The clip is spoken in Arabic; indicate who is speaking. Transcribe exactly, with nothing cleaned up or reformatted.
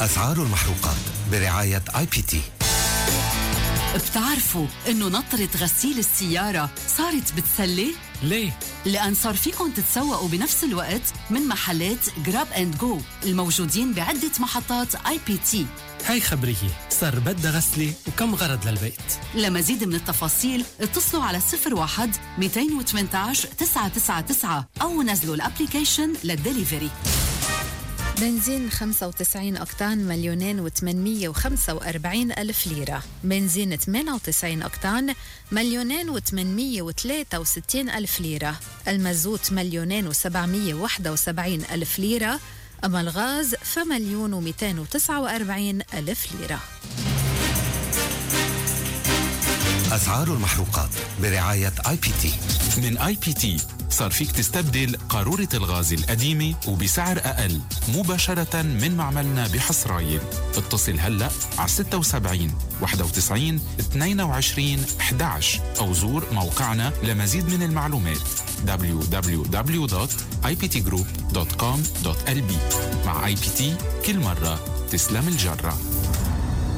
Speaker 1: أسعار المحروقات برعاية آي بي تي.
Speaker 2: بتعرفوا إنه نطرة غسيل السيارة صارت بتسلي؟
Speaker 3: ليه؟
Speaker 2: لأن صار فيكن تتسوقوا بنفس الوقت من محلات جراب اند جو الموجودين بعدة محطات آي بي تي.
Speaker 3: هاي خبرية، صار بدها غسلة وكم غرض للبيت.
Speaker 2: لمزيد من التفاصيل اتصلوا على صفر واحد مئتين وثمانية عشر تسعة تسعة تسعة أو نزلوا الابليكيشن للدليفري.
Speaker 4: بنزين خمسة وتسعين أكتان مليونين وثمانمية وخمسة وأربعين ألف ليرة. بنزين ثمانية وتسعين أكتان مليونين وثمانمية وثلاثة وستين ألف ليرة. المازوت مليونين وسبعمية وواحد وسبعين ألف ليرة. أما الغاز فمليون ومئتين وتسعة وأربعين ألف ليرة.
Speaker 1: أسعار المحروقات برعاية آي بي تي.
Speaker 5: من آي بي تي صار فيك تستبدل قارورة الغاز القديمة وبسعر أقل مباشرة من معملنا بحصرايل. اتصل هلأ على ستة وسبعين واحد وتسعين اثنين وعشرين أحد عشر أو زور موقعنا لمزيد من المعلومات دبليو دبليو دبليو دوت آي بي تي جروب دوت كوم دوت إل بي. مع آي بي تي كل مرة تسلم الجرة.